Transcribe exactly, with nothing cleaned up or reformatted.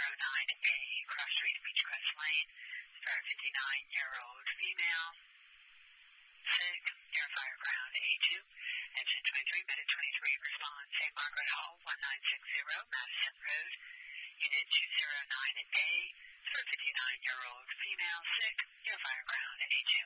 nine A, Cross Street, Beechcrest Lane, for a fifty-nine-year-old female, sick, near Fireground A two, engine twenty-three, minute twenty-three, response, Saint Margaret Hall, one nine six zero, Madison Road, unit two oh nine A, for a fifty-nine-year-old female, sick, near Fireground A two.